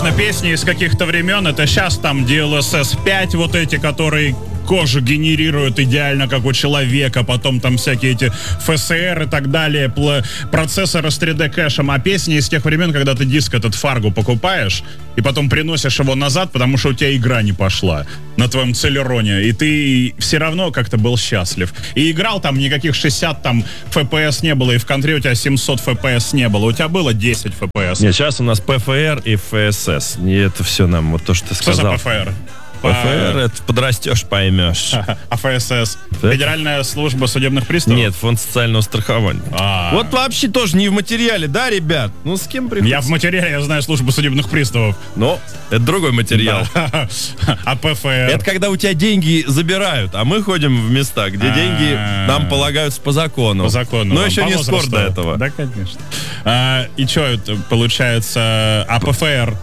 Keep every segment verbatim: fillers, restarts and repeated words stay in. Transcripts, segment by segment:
конечно, песни из каких-то времен. Это сейчас там ди эл эс эс пять, вот эти, которые кожу генерируют идеально, как у человека. Потом там всякие эти эф эс эр и так далее. Процессоры с три дэ кэшем. А песни из тех времен, когда ты диск этот Fargo покупаешь и потом приносишь его назад, потому что у тебя игра не пошла на твоем Celeron. И ты все равно как-то был счастлив. И играл там никаких шестьдесят там эф пи эс не было, и в контре у тебя семьсот эф пи эс не было. У тебя было десять эф пи эс. Нет, сейчас у нас пи эф эр и эф эс эс. И это все нам, вот то, что ты Что сказал. за пи эф эр? пи эф эр, это подрастешь, поймешь. А эф эс эс? Федеральная служба судебных приставов? Нет, фонд социального страхования. А. Вот вообще тоже не в материале, да, ребят? Ну, с кем приходится? Я в материале, я знаю службу судебных приставов. Но это другой материал. Да. А пи эф эр? Это когда у тебя деньги забирают, а мы ходим в места, где деньги нам полагаются по закону. По закону. Но вам, еще по не скоро возрасту. до этого. Да, конечно. А, и что это получается? А пи эф эр?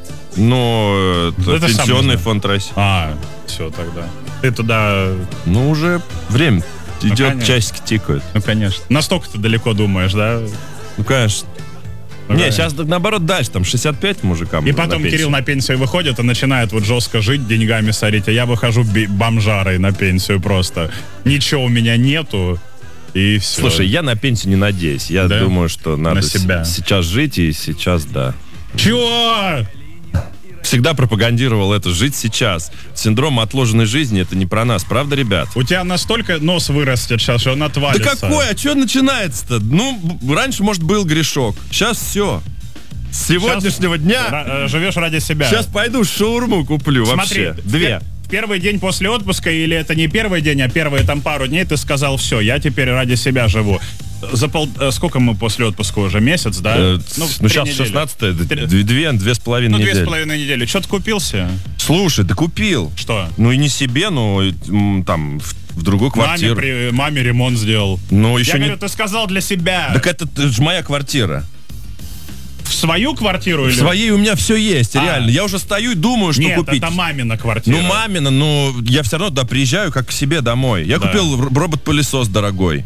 Ну, это Это сам пенсионный не знаю. фонд России. А, все тогда. Ты туда... Ну, уже время Ну, идет, конечно. часики тикают. Ну, конечно. Настолько ты далеко думаешь, да? Ну, конечно. Ну, Не, конечно. сейчас наоборот дальше, там шестьдесят пять мужикам. И потом на Кирилл на пенсию выходит и начинает вот жестко жить, деньгами сорить, а я выхожу би- бомжарой на пенсию просто. Ничего у меня нету, и все. Слушай, я на пенсию не надеюсь. Я Да? думаю, что надо На себя. с- сейчас жить, и сейчас, да. Чего? Всегда пропагандировал это, жить сейчас. Синдром отложенной жизни, это не про нас, правда, ребят? У тебя настолько нос вырастет сейчас, что он отвалится. Да какой? А что начинается-то? Ну, б- раньше, может, был грешок. Сейчас все. С сегодняшнего Щас дня ра- э, живешь ради себя. сейчас пойду шаурму куплю Смотри, вообще. Две. в первый день после отпуска, или это не первый день, а первые там пару дней, ты сказал, все, я теперь ради себя живу. За пол... э, Сколько мы после отпуска уже? Месяц, да? Э, ну, Ну, три сейчас недели. шестнадцатое, д- Три- две, две, две с половиной Ну, две с недели. половиной недели. Что ты купился? Слушай, да купил. Что? Ну и не себе, но м, там в, в другую Маме, квартиру. при- маме ремонт сделал. Ну еще Я не. говорю, ты сказал для себя. Так это же моя квартира. В свою квартиру В или... своей у меня все есть, А. реально. Я уже стою и думаю, что Нет, купить. это мамина квартира. Ну, мамина, ну, я все равно туда приезжаю, как к себе домой. Я Да. купил р- робот-пылесос дорогой.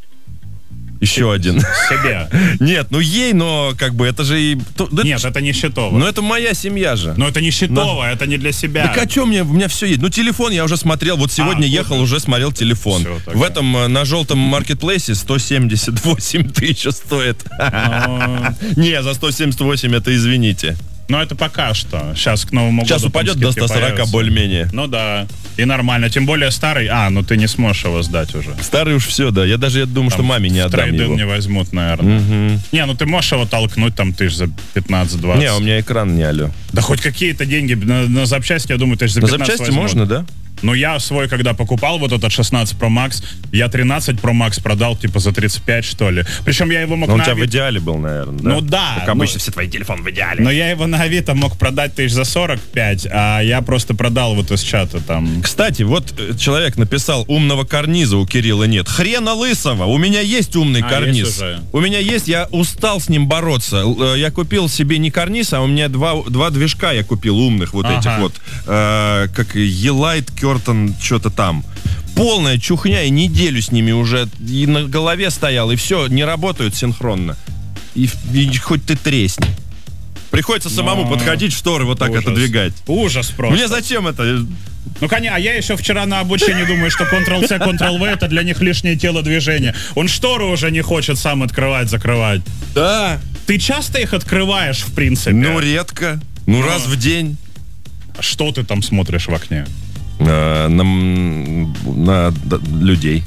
Еще один. Себе. Нет, ну ей, но как бы это же и... то- да Нет, ч- это не щитово. Ну это моя семья же. Но это не щитово, это не для себя. Так а что мне, у меня все есть? Ну телефон я уже смотрел, вот сегодня А, ехал, вот. уже смотрел телефон. Всё, тогда. В этом, э, на желтом маркетплейсе сто семьдесят восемь тысяч стоит. Но, Не, за сто семьдесят восемь это извините. но это пока что. Сейчас к Новому Сейчас году там упадет до скидки ста сорока появятся. более-менее. Ну да. И нормально. Тем более старый. А, ну ты не сможешь его сдать уже. Старый уж все, да. Я даже я думаю, что маме не В отдам трейд-ин его. не возьмут, наверное. Мгм. Не, ну ты можешь его толкнуть там тысяч за пятнадцать-двадцать. Не, у меня экран не алё. Да хоть какие-то деньги на, на запчасти, я думаю, тысяч за На пятнадцать запчасти возьмут. можно, да? Ну, я свой, когда покупал вот этот шестнадцать Pro Max, я тринадцать Pro Max продал, типа, за тридцать пять, что ли. Причем я его мог Но он у на тебя в Авито... идеале был, наверное, да? Ну да. Как обычно, ну- все твои телефоны в идеале. Но я его на Авито мог продать тысяч за сорок пять, а я просто продал вот из чата там. Кстати, вот э, человек написал, умного карниза у Кирилла нет. Хрена лысого, у меня есть умный А, карниз. есть уже. У меня есть, я устал с ним бороться. Л- э, Я купил себе не карниз, а у меня два, два движка я купил умных вот Ага. этих вот. э, как Елайт, Кертон, что-то там. Полная чухня, и неделю с ними уже и на голове стоял, и все, не работают синхронно. И, и хоть ты тресни. Приходится самому Но- подходить, шторы вот так Ужас. отодвигать. Ужас просто. Мне зачем это? Ну, конечно, а я еще вчера на обучении думаю, что контрол-C, контрол-V это для них лишнее телодвижение. Он штору уже не хочет сам открывать, закрывать. Да. Ты часто их открываешь, в принципе? Ну, редко. Ну, раз в день. А что ты там смотришь в окне? А, на, м, на д- людей.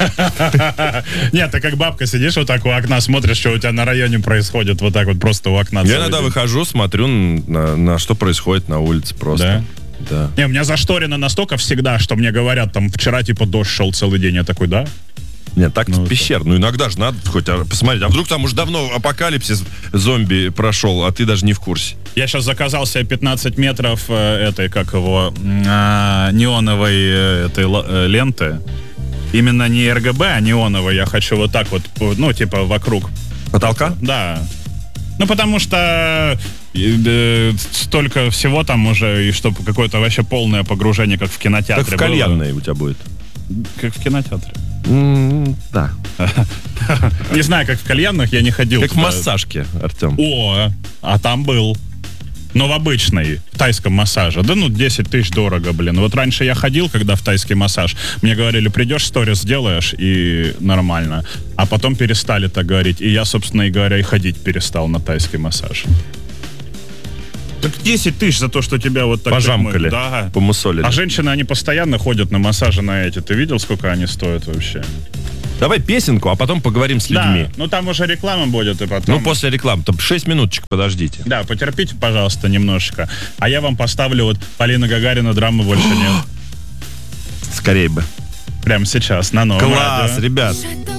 Нет, ты как бабка сидишь вот так у окна, смотришь, что у тебя на районе происходит, вот так вот просто у окна. Я целый иногда день. выхожу, смотрю на, на что происходит на улице просто. Да. Не, у меня зашторено настолько всегда, что мне говорят, там, вчера, типа, дождь шел целый день. Я такой, да? Нет, так Ну, пещер. Ну, иногда же надо хоть а, посмотреть. А вдруг там уже давно апокалипсис зомби прошел, а ты даже не в курсе. Я сейчас заказал себе пятнадцать метров э, этой, как его, а, неоновой э, этой л- э, ленты. Именно не эр гэ бэ, а неоновой. Я хочу вот так вот, по- ну, типа, вокруг. Потолка? Да. Ну, потому что э, э, столько всего там уже, и чтобы какое-то вообще полное погружение, как в кинотеатре. Как в было. кальянной у тебя будет. Как в кинотеатре. М, Да. Не знаю, как в кальянных, я не ходил. Как в туда. массажке, Артем. О, а там был. Но в обычной тайском массаже, да ну десять тысяч дорого, блин. Вот раньше я ходил, когда в тайский массаж, мне говорили, придешь, сторис сделаешь, и нормально. А потом перестали так говорить. И я, собственно, и говоря, и ходить перестал на тайский массаж. Так десять тысяч за то, что тебя вот так... Пожамкали, да. помусолили. А женщины, они постоянно ходят на массажи на эти. Ты видел, сколько они стоят вообще? Давай песенку, а потом поговорим с людьми. Да, ну там уже реклама будет, и потом... Ну, после рекламы. Там шесть минуточек, подождите. Да, потерпите, пожалуйста, немножечко. А я вам поставлю вот Полина Гагарина «Драмы больше нет». Скорей бы. Прямо сейчас, на новом Класс, радио. ребят.